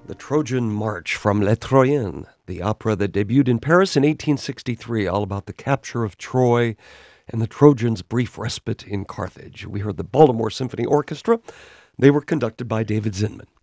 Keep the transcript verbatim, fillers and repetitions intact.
The Trojan March from Les Troyens, the opera that debuted in Paris in eighteen sixty-three, all about the capture of Troy and the Trojans' brief respite in Carthage. We heard the Baltimore Symphony Orchestra. They were conducted by David Zinman.